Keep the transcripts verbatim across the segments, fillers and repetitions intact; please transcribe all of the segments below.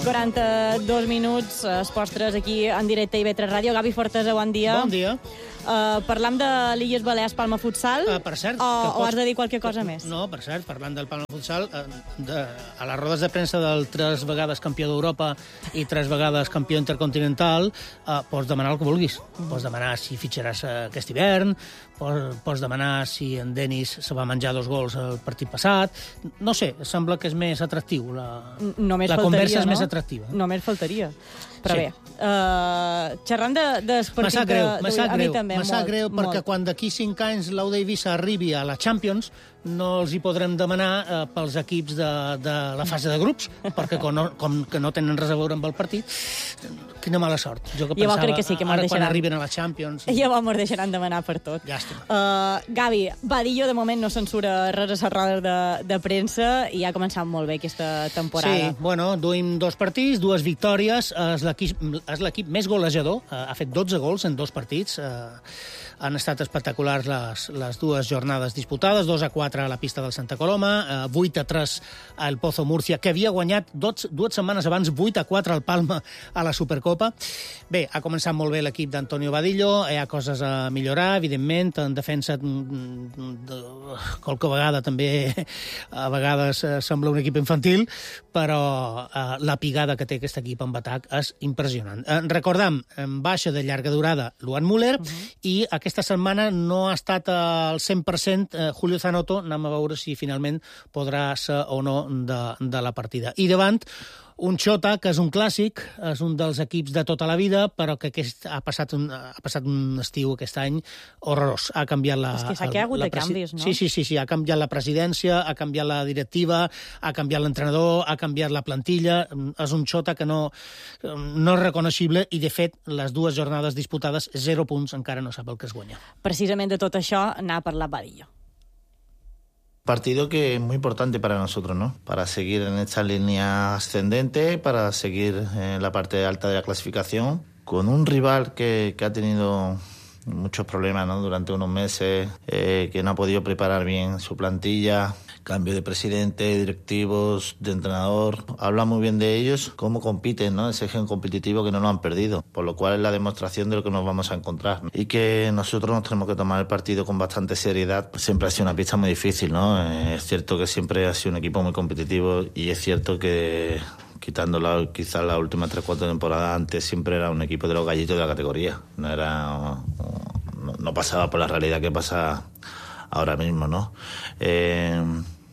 quaranta-dos minuts, Esports tres aquí en directe i B tres Ràdio. Gavi Fortesa, bon dia. Bon dia. Uh, parlam de l'Illes Balears Palma Futsal, uh, per cert, o, pots... o has de dir qualque cosa més? No, per cert, parlant del Palma Futsal, uh, de, a les rodes de premsa del tres vegades campió d'Europa i tres vegades campió intercontinental, uh, pots demanar el que vulguis. Mm. Pots demanar si fitxaràs uh, aquest hivern, pots, pots demanar si en Denis se va menjar dos gols el partit passat. No sé, sembla que és més atractiu. La, Només la faltaria, conversa és no? més atractiva. Només faltaria. Però sí. bé, uh, xerrant de, del partit me sap greu, de... me sap greu, també, me sap molt, greu perquè molt. quan d'aquí cinc anys l'Auda Eivissa arribi a la Champions no els hi podrem demanar eh, pels equips de, de la fase de grups, perquè com, no, com que no tenen res a veure amb el partit, quina mala sort. Jo que pensava, crec que sí, que ara deixaran... quan arriben a la Champions... Llavors ens deixaran demanar per tot. Llàstima. Uh, Gavi, Badillo de moment no censura res a les rodes de, de premsa i ha començat molt bé aquesta temporada. Sí, bueno, duim dos partits, dues victòries, és l'equip més golejador, ha fet dotze gols en dos partits, eh, han estat espectaculars les, les dues jornades disputades, dos a quatre a la pista del Santa Coloma, eh, vuit a tres al Pozo Múrcia, que havia guanyat dos, dues setmanes abans vuit a quatre al Palma a la Supercopa. Bé, ha començat molt bé l'equip d'Antonio Badillo, hi ha coses a millorar, evidentment, en defensa de, qualque vegada també a vegades eh, sembla un equip infantil, però eh, la pigada que té aquest equip en atac és impressionant. Eh, recordam, en baixa de llarga durada, Luan Müller, uh -huh. i aquesta setmana no ha estat al cent per cent eh, Julio Zanotto, anem a veure si finalment podrà ser o no de, de la partida. I davant, un Xota, que és un clàssic, és un dels equips de tota la vida, però que aquest ha passat un, ha passat un estiu aquest any horrorós. Ha canviat la... És que s'ha hagut de canvis, no? Sí, sí, sí, sí, ha canviat la presidència, ha canviat la directiva, ha canviat l'entrenador, ha canviat la plantilla. És un Xota que no, no és reconeixible i, de fet, les dues jornades disputades, zero punts, encara no sap el que es guanya. Precisament de tot això n'ha parlat Badillo. Partido que es muy importante para nosotros, ¿no? Para seguir en esta línea ascendente, para seguir en la parte alta de la clasificación, con un rival que, que ha tenido muchos problemas, ¿no? Durante unos meses, eh, que no ha podido preparar bien su plantilla, cambio de presidente, directivos, de entrenador. Habla muy bien de ellos, cómo compiten, ¿no? Ese gen competitivo que no lo han perdido, por lo cual es la demostración de lo que nos vamos a encontrar, ¿no? Y que nosotros nos tenemos que tomar el partido con bastante seriedad. Siempre ha sido una pista muy difícil, ¿no? Eh, es cierto que siempre ha sido un equipo muy competitivo y es cierto que, quitando la, quizás las últimas tres o cuatro temporadas, antes siempre era un equipo de los gallitos de la categoría. No era, no, no pasaba por la realidad que pasa ahora mismo, ¿no? Eh,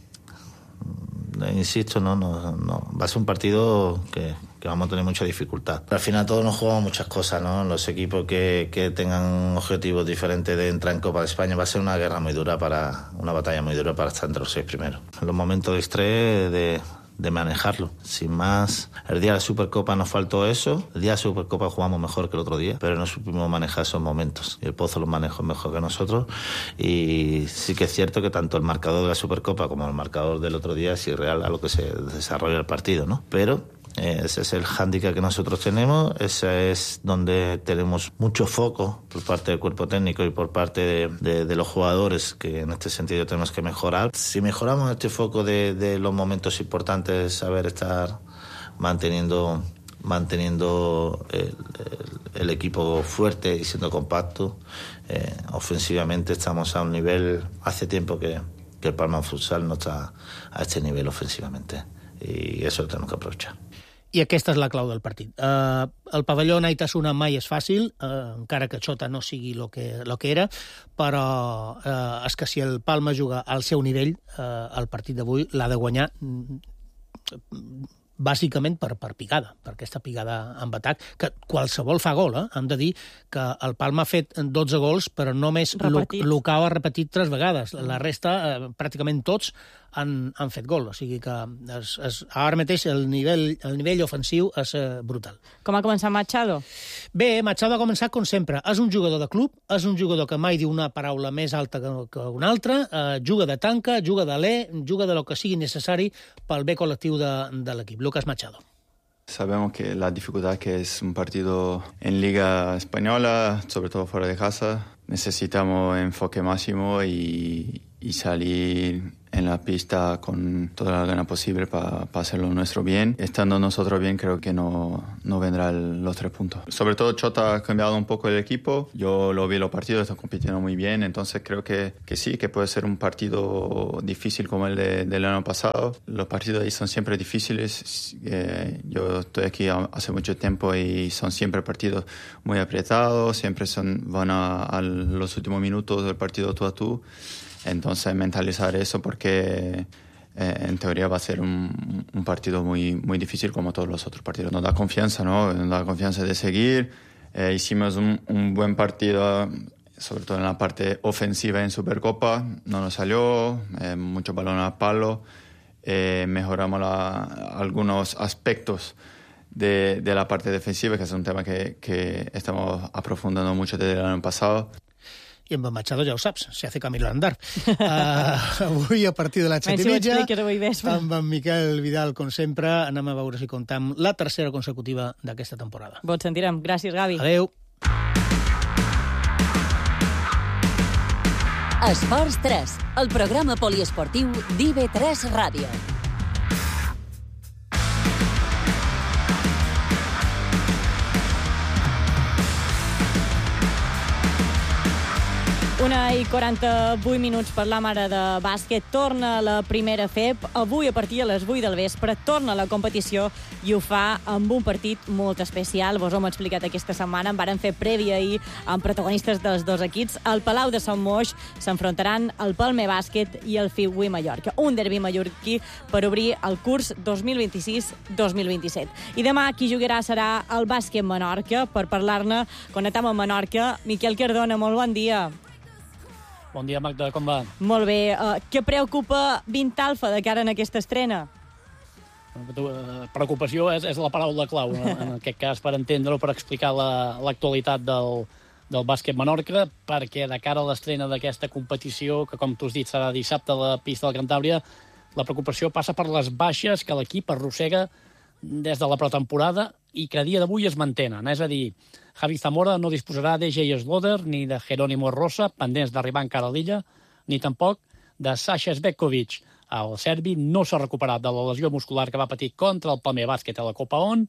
insisto, no, no, no, va a ser un partido que, que vamos a tener mucha dificultad. Al final todos nos jugamos muchas cosas, ¿no? Los equipos que, que tengan objetivos diferentes de entrar en Copa de España va a ser una guerra muy dura, para una batalla muy dura para estar entre los seis primeros. En los momentos de estrés, de... de manejarlo. Sin más, el día de la Supercopa nos faltó eso. El día de la Supercopa jugamos mejor que el otro día, pero no supimos manejar esos momentos. Y el Pozo los manejó mejor que nosotros. Y sí que es cierto que tanto el marcador de la Supercopa como el marcador del otro día es irreal a lo que se desarrolla el partido, ¿no? Pero ese es el hándicap que nosotros tenemos, ese es donde tenemos mucho foco por parte del cuerpo técnico y por parte de, de, de los jugadores, que en este sentido tenemos que mejorar. Si mejoramos este foco de, de los momentos importantes, saber estar manteniendo manteniendo el, el, el equipo fuerte y siendo compacto, eh, ofensivamente estamos a un nivel, hace tiempo que, que el Palma Futsal no está a este nivel ofensivamente, i això ho tenim que aprovechar. I aquesta és la clau del partit. Uh, el pavelló Naitasuna mai és fàcil, uh, encara que Xota no sigui el que, lo que era, però uh, és que si el Palma juga al seu nivell, uh, el partit d'avui l'ha de guanyar bàsicament per, per picada, per aquesta picada amb atac, que qualsevol fa gol, eh? Hem de dir que el Palma ha fet dotze gols, però només Lucao ha repetit tres vegades. La resta, eh, pràcticament tots, han, han fet gol. O sigui que és, és, ara mateix el nivell, el nivell ofensiu és eh, brutal. Com ha començat Machado? Bé, Machado ha començat com sempre. És un jugador de club, és un jugador que mai diu una paraula més alta que, que una altra, eh, juga de tanca, juga d'alè, juga de lo que sigui necessari pel bé col·lectiu de, de l'equip. Lucas Machado. Sabemos que la dificultad que es un partido en Liga Española, sobre todo fuera de casa, necesitamos enfoque máximo y, y salir en la pista con toda la gana posible para pa hacerlo nuestro bien. Estando nosotros bien, creo que no, no vendrá el, los tres puntos. Sobre todo Chota ha cambiado un poco el equipo. Yo lo vi los partidos, están compitiendo muy bien, entonces creo que, que sí, que puede ser un partido difícil como el de, del año pasado. Los partidos ahí son siempre difíciles. Eh, yo estoy aquí hace mucho tiempo y son siempre partidos muy apretados, siempre son, van a, a los últimos minutos del partido tú a tú. Entonces mentalizar eso porque eh, en teoría va a ser un, un partido muy, muy difícil como todos los otros partidos. Nos da confianza, ¿no? Nos da confianza de seguir. Eh, hicimos un, un buen partido, sobre todo en la parte ofensiva en Supercopa. No nos salió, eh, mucho balón al palo. Eh, mejoramos la, algunos aspectos de, de la parte defensiva, que es un tema que, que estamos aprofundando mucho desde el año pasado. I amb en Machado ja ho saps, se hace camino al andar. Uh, avui, a partir de les set i mitja, amb en Miquel Vidal, com sempre, anem a veure si comptam la tercera consecutiva d'aquesta temporada. Bon sentirem. Gràcies, Gavi. Adéu. Esports tres, el programa poliesportiu d'I V tres Ràdio. Una i quaranta-vuit minuts per la mare de bàsquet. Torna la primera F E P. Avui, a partir de les vuit del vespre, torna la competició i ho fa amb un partit molt especial. Vos ho hem explicat aquesta setmana. En varen fer prèvia ahir amb protagonistes dels dos equips. Al Palau de Sant Moix s'enfrontaran el Palmer Bàsquet i el Figui Mallorca. Un derbi mallorquí per obrir el curs dos mil vint-i-sis dos mil vint-i-set. I demà qui jugarà serà el Bàsquet Menorca. Per parlar-ne, connectam amb Menorca. Miquel Cardona, molt bon dia. Bon dia, Magda, com va? Molt bé. Uh, què preocupa Vintalfa de cara en aquesta estrena? Preocupació és, és la paraula clau, en aquest cas, per entendre-ho, per explicar l'actualitat la, del, del bàsquet Menorca, perquè de cara a l'estrena d'aquesta competició, que com tu has dit serà dissabte a la pista del Cantàbria, la preocupació passa per les baixes que l'equip arrossega des de la pretemporada i que a dia d'avui es mantenen. És a dir, Javi Zamora no disposarà de Jay Sloder ni de Jerónimo Rosa, pendents d'arribar encara a l'illa, ni tampoc de Sasha Zvetkovic. El serbi no s'ha recuperat de la lesió muscular que va patir contra el Palmer Bàsquet a la Copa O N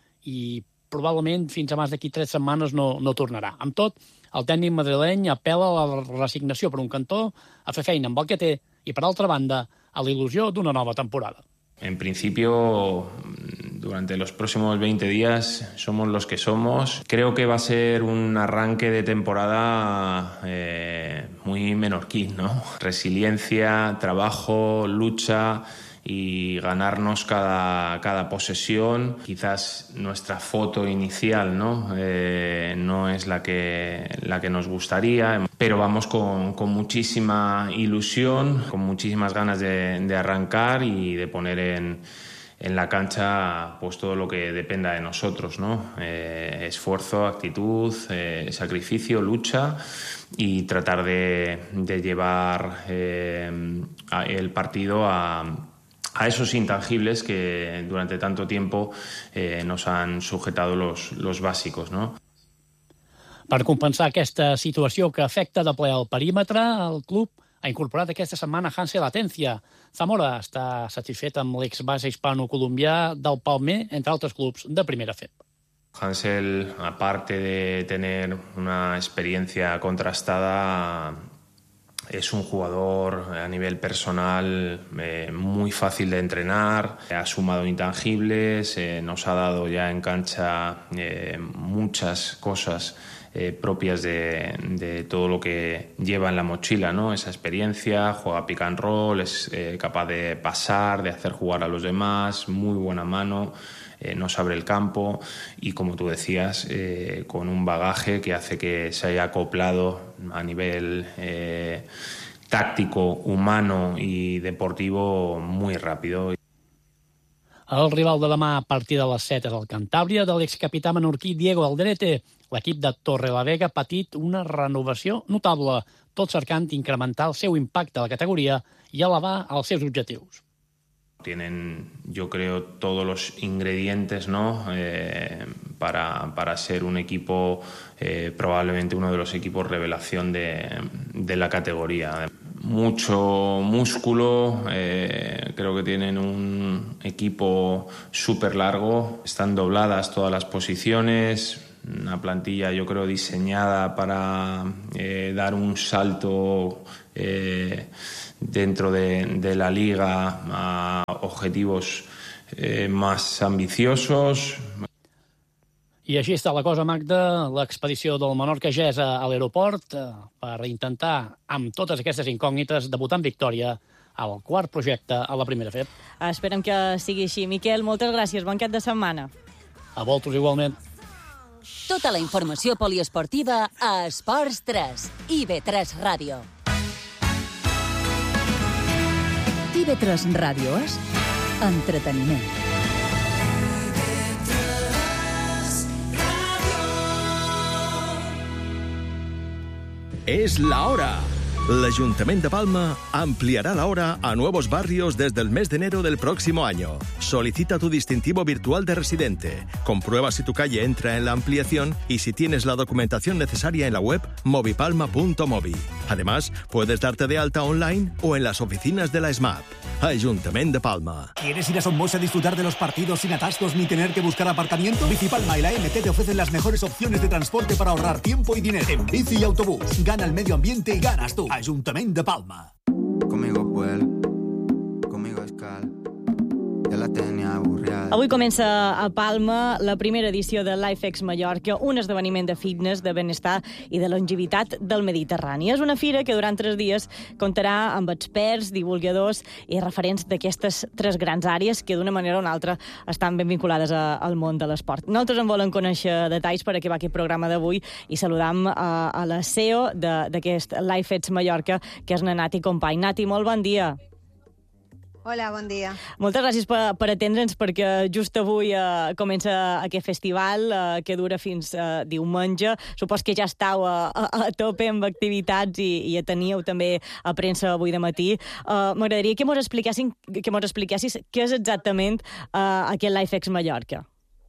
i probablement fins a més d'aquí tres setmanes no, no tornarà. Amb tot, el tècnic madrileny apel·la a la resignació per un cantó, a fer feina amb el que té i, per altra banda, a la il·lusió d'una nova temporada. En principio, durante los próximos veinte días somos los que somos. Creo que va a ser un arranque de temporada eh, muy menorquí, ¿no? Resiliencia, trabajo, lucha y ganarnos cada, cada posesión. Quizás nuestra foto inicial, ¿no? Eh, no es la que, la que nos gustaría, pero vamos con, con muchísima ilusión, con muchísimas ganas de, de arrancar y de poner en, en la cancha pues todo lo que dependa de nosotros, ¿no? Eh, esfuerzo, actitud, eh, sacrificio, lucha y tratar de, de llevar eh, el partido a a esos intangibles que durante tanto tiempo eh, nos han sujetado los, los básicos, ¿no? Per compensar aquesta situació que afecta de ple al perímetre, el club ha incorporat aquesta setmana Hansel Atencia. Zamora està satisfet amb l'exbase hispano-colombià del Palmer, entre altres clubs de primera F E P. Hansel, aparte de tener una experiencia contrastada, es un jugador a nivel personal eh, muy fácil de entrenar, ha sumado intangibles, eh, nos ha dado ya en cancha eh, muchas cosas eh, propias de, de todo lo que lleva en la mochila, ¿no? Esa experiencia, juega pick and roll, es eh, capaz de pasar, de hacer jugar a los demás, muy buena mano. Eh, nos abre el campo y, como tú decías, eh, con un bagaje que hace que se haya acoplado a nivel eh, táctico, humano y deportivo muy rápido. El rival de demà a partir de les set és el Cantàbria de l'excapità menorquí Diego Aldrete. L'equip de Torrelavega ha patit una renovació notable, tot cercant incrementar el seu impacte a la categoria i elevar els seus objectius. Tienen, yo creo, todos los ingredientes, ¿no? eh, para, para ser un equipo, eh, probablemente uno de los equipos revelación de, de la categoría. mucho músculo, eh, creo que tienen un equipo súper largo, están dobladas todas las posiciones, una plantilla yo creo diseñada para eh, dar un salto eh, dentro de, de la liga a objetivos eh, más ambiciosos. I així està la cosa, Magda, l'expedició del Menorca ja és a, a l'aeroport eh, per intentar, amb totes aquestes incògnites, debutar en victòria al quart projecte a la primera F E P. Esperem que sigui així. Miquel, moltes gràcies. Bon cap de setmana. A vosaltres igualment. Tota la informació poliesportiva a Esports tres i I V tres Ràdio. I V tres Ràdio és entreteniment. Es la hora. El Ayuntamiento de Palma ampliará la hora a nuevos barrios desde el mes de enero del próximo año. Solicita tu distintivo virtual de residente. Comprueba si tu calle entra en la ampliación y si tienes la documentación necesaria en la web movipalma punto movi. Además, puedes darte de alta online o en las oficinas de la S M A P. Ayuntamiento de Palma. ¿Quieres ir a Somos a disfrutar de los partidos sin atascos ni tener que buscar aparcamiento? Bicipalma y la M T te ofrecen las mejores opciones de transporte para ahorrar tiempo y dinero. En bici y autobús. Gana el medio ambiente y ganas tú. Ayuntamiento de Palma. Conmigo vuel, conmigo escal. Ja la tenia avorrida. Avui comença a Palma la primera edició de LifeX Mallorca, un esdeveniment de fitness, de benestar i de longevitat del Mediterrani. És una fira que durant tres dies comptarà amb experts, divulgadors i referents d'aquestes tres grans àrees que d'una manera o una altra estan ben vinculades a, al món de l'esport. Nosaltres en volen conèixer detalls per a què va aquest programa d'avui i saludam a, a la C E O d'aquest LifeX Mallorca, que és na Nati Company. Nati, molt bon dia. Hola, bon dia. Moltes gràcies per, per atendre'ns, perquè just avui eh, comença aquest festival eh, que dura fins eh, diumenge. Supos que ja estàu a, a, a tope amb activitats i, i ja teníeu també a premsa avui de matí. Eh, M'agradaria que mos expliquessin, que mos expliquessis què és exactament eh, aquest LifeX Mallorca.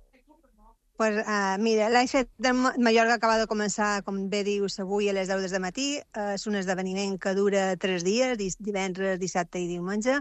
Pues, uh, mira, l'I-F E T de Mallorca acaba de començar, com bé dius, avui a les deu del matí. Uh, és un esdeveniment que dura tres dies, divendres, dissabte i diumenge,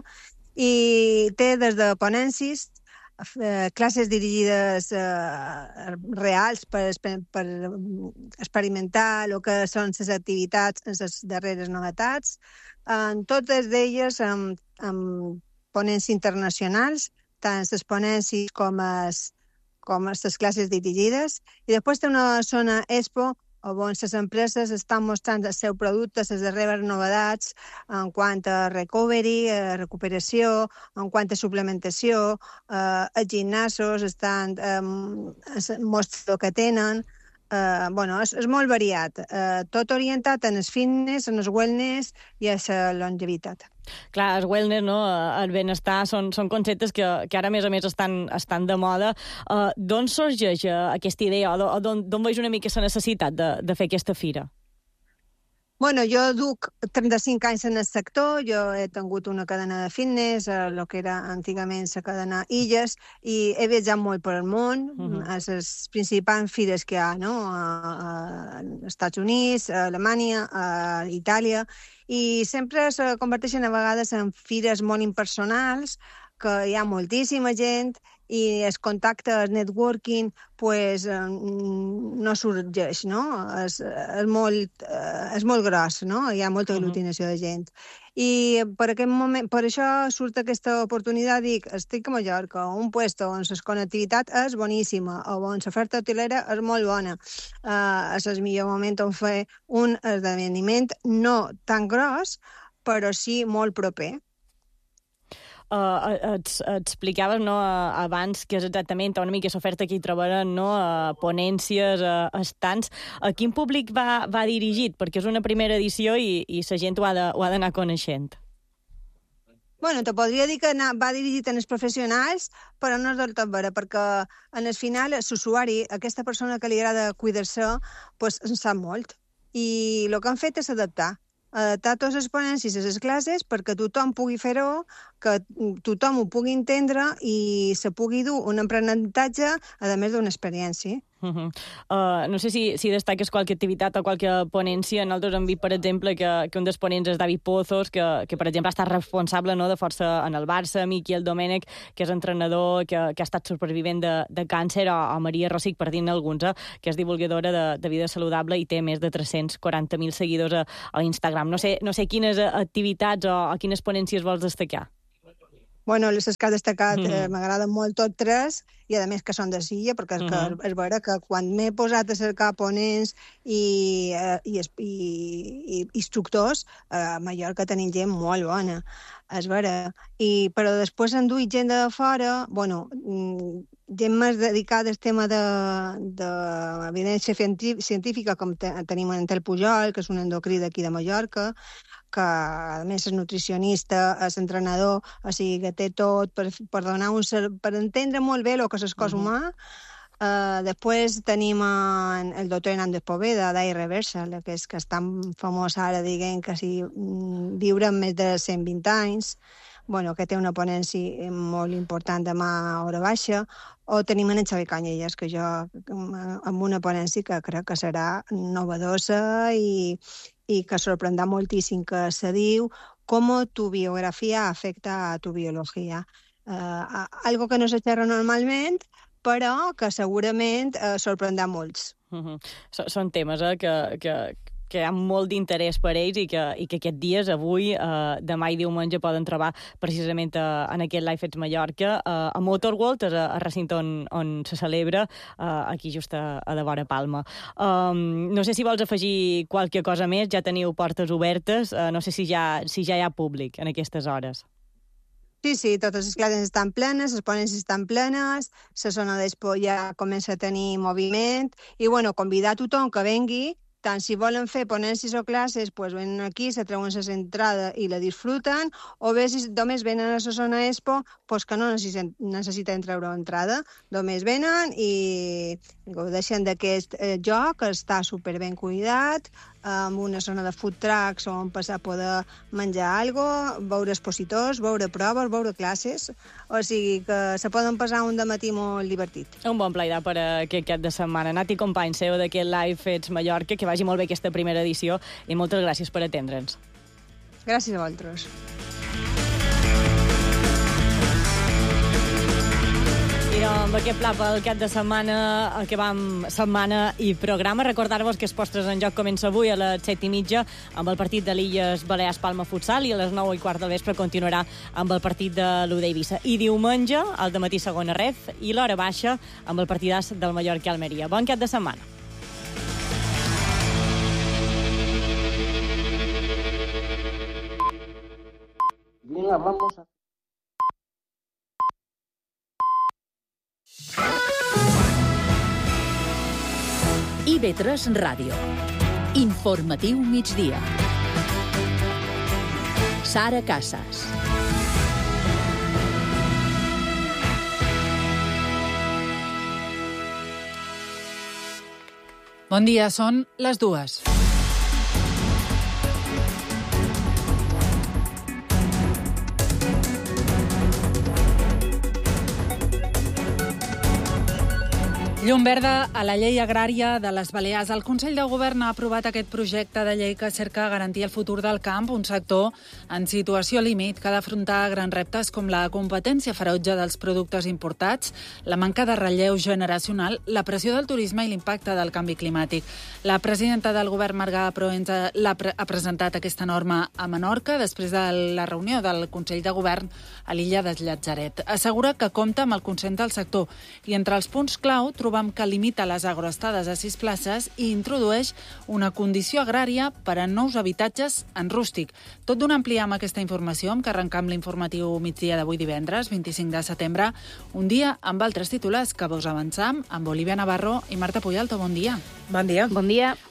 i té des de ponències, uh, classes dirigides uh, reals per, per experimentar el que són les activitats, les darreres novetats, en totes d'elles amb, amb ponències internacionals, tant les ponències com les com les classes dirigides, i després té una zona Expo on les empreses estan mostrant els seus productes, les darreres novetats en quant a recovery, a recuperació, en quant a suplementació, eh, els gimnasos estan eh, mostrant el que tenen. Eh, bueno, és, és molt variat, eh, tot orientat en el fitness, en el wellness i a la longevitat. Clar, el wellness, no? El benestar són, són conceptes que, que ara, a més a més, estan, estan de moda. Uh, d'on sorgeix uh, aquesta idea o d'on veus una mica la necessitat de, de fer aquesta fira? Bueno, jo duc trenta-cinc anys en el sector, jo he tingut una cadena de fitness, el que era antigament la cadena Illes, i he viatjat molt per el món, uh-huh. a les principals fires que hi ha, no? A, a Estats Units, a Alemanya, a Itàlia, i sempre es converteixen a vegades en fires molt impersonals, que hi ha moltíssima gent, i el contacte, el networking, pues, no sorgeix, no? És, és, molt, és molt gros, no? Hi ha molta aglutinació de gent. I per aquest moment, per això surt aquesta oportunitat, dic, estic a Mallorca, un puesto on la connectivitat és boníssima, o on l'oferta hotelera és molt bona. Uh, és el millor moment on fer un esdeveniment no tan gros, però sí molt proper. Uh, et, et explicaves, no, uh, abans que és exactament una mica l'oferta que hi trobaran, no, uh, ponències, uh, estants. A quin públic va, va dirigit? Perquè és una primera edició i, i la gent ho ha d'anar coneixent. Bueno, te podria dir que va dirigit en els professionals, però no és del tot vera, perquè en el final l'usuari, aquesta persona que li agrada cuidar-se, pues, en sap molt. I el que han fet és adaptar. adaptar totes les ponències a les classes perquè tothom pugui fer-ho que tothom ho pugui entendre i se pugui dur un aprenentatge, a més d'una experiència. Uh -huh. uh, no sé si, si destaques qualque activitat o qualque ponència. Nosaltres hem vist, per exemple, que, que un dels ponents és David Pozos, que, que per exemple, ha estat responsable, no, de força en el Barça, Miquel Domènech, que és entrenador, que, que ha estat supervivent de, de càncer, o, o Maria Rosic, per dir-ne alguns, eh, que és divulgadora de, de vida saludable i té més de tres-cents quaranta mil seguidors a, a Instagram. No sé, no sé quines activitats o, o quines ponències vols destacar. Bueno, les que ha destacat eh, m'agraden molt tot tres, i a més que són de Silla, perquè és, Uh-huh. que, és vera que quan m'he posat a cercar ponents i, eh, i, es- i, i instructors, eh, a Mallorca tenim gent molt bona, és vera. I, però després han duit gent de fora, bueno, mm, gent més dedicada al tema d'evidència científica, com te, tenim en Tel Pujol, que és un endocrí d'aquí de Mallorca, que a més és nutricionista, és entrenador, o sigui que té tot per, per donar un ser- per entendre molt bé el que és el cos humà. Uh, després tenim en, el doctor Hernández Poveda, d'A I Reversal, que és que és tan famós ara, diguem, que si mm, viure amb més de cent vint anys, bueno, que té una ponència molt important demà a hora baixa, o tenim en Xavi Canyelles, que jo, amb una ponència que crec que serà novedosa i, i que sorprendrà moltíssim, que se diu com tu biografia afecta a tu biologia. Uh, algo que no se xerra normalment, però que segurament eh, sorprendrà molts. Uh-huh. So, són temes eh, que, que, que hi ha molt d'interès per ells i que, i que aquests dies, avui, eh, demà i diumenge, poden trobar precisament eh, en aquest Life Ets Mallorca, eh, a Motorworld, el, el recinte on, on se celebra, eh, aquí just a, a de vora Palma. Um, no sé si vols afegir qualque cosa més, ja teniu portes obertes, eh, no sé si ja, si ja hi ha públic en aquestes hores. Sí, sí, totes les classes estan plenes, les ponències estan plenes, la zona d'expo ja comença a tenir moviment, i bueno, convidar a tothom que vengui, tant si volen fer ponències o classes, pues venen aquí, se treuen la entrada i la disfruten, o bé si només venen a la zona expo, pues que no necessiten, necessiten treure entrada, només venen i gaudeixen d'aquest eh, joc, que està superben cuidat, amb una zona de food trucks on passar a poder menjar alguna cosa, veure expositors, veure proves, veure classes, o sigui que se poden passar un dematí molt divertit. Un bon pla idea per aquest cap de setmana. Nati, company seu d'aquest Life Ets Mallorca, que vagi molt bé aquesta primera edició i moltes gràcies per atendre'ns. Gràcies a vosaltres. I amb aquest pla pel cap de setmana acabam setmana i programa. Recordar-vos que els Postres en Joc comença avui a les set i mitja amb el partit de l'Illes Balears Palma Futsal, i a les nou i quart del vespre continuarà amb el partit de l'U D Eivissa. I diumenge, al dematí segona ref, i l'hora baixa amb el partidàs del Mallorca i Almeria. Bon cap de setmana. Venga, vamos a... I V tres Ràdio. Informatiu migdia. Sara Casas. Bon dia, són les dues. Llum verda a la llei agrària de les Balears. El Consell de Govern ha aprovat aquest projecte de llei que cerca garantir el futur del camp, un sector en situació límit que ha d'afrontar grans reptes com la competència ferotge dels productes importats, la manca de relleu generacional, la pressió del turisme i l'impacte del canvi climàtic. La presidenta del Govern, Marga Proença, ha presentat aquesta norma a Menorca després de la reunió del Consell de Govern a l'illa de Llàtzaret. Assegura que compta amb el consens del sector i entre els punts clau trobem que limita les agroestades a sis places i introdueix una condició agrària per a nous habitatges en rústic. Tot d'una àmplia amb aquesta informació, amb que arrencam l'informatiu migdia d'avui divendres, vint-i-cinc de setembre, un dia amb altres titulars que vos avançam amb Olivia Navarro i Marta Puyalto. Bon dia. Bon dia. Bon dia.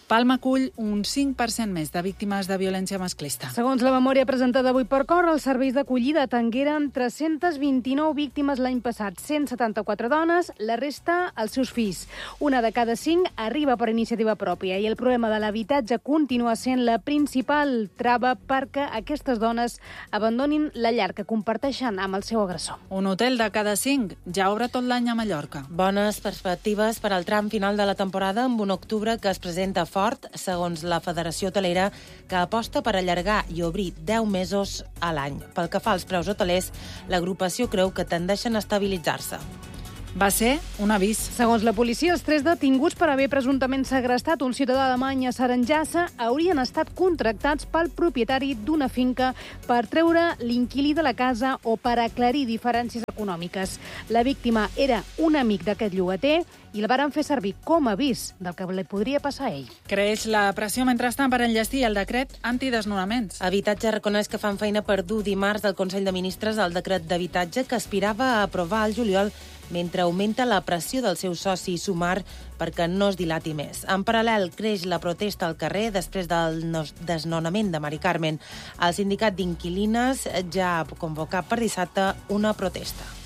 Palma acull un cinc per cent més de víctimes de violència masclista. Segons la memòria presentada avui per Cor, els serveis d'acollida atengueren tres-centes vint-i-nou víctimes l'any passat, cent setanta-quatre dones, la resta els seus fills. Una de cada cinc arriba per iniciativa pròpia i el problema de l'habitatge continua sent la principal trava perquè aquestes dones abandonin la llar que comparteixen amb el seu agressor. Un hotel de cada cinc ja obre tot l'any a Mallorca. Bones perspectives per al tram final de la temporada amb un octubre que es presenta fort, segons la Federació Hotelera, que aposta per allargar i obrir deu mesos a l'any. Pel que fa als preus hotelers, l'agrupació creu que tendeixen a estabilitzar-se. Va ser un avís. Segons la policia, els tres detinguts per haver presumptament segrestat un ciutadà alemany a Saranjassa haurien estat contractats pel propietari d'una finca per treure l'inquilí de la casa o per aclarir diferències econòmiques. La víctima era un amic d'aquest llogater i la varen fer servir com a avís del que li podria passar a ell. Creix la pressió mentrestant per enllestir el decret antidesnonaments. Habitatge reconeix que fan feina per dur dimarts del Consell de Ministres el decret d'habitatge que aspirava a aprovar al juliol, mentre augmenta la pressió del seu soci Sumar perquè no es dilati més. En paral·lel, creix la protesta al carrer després del desnonament de Mari Carmen. El sindicat d'inquilines ja ha convocat per dissabte una protesta.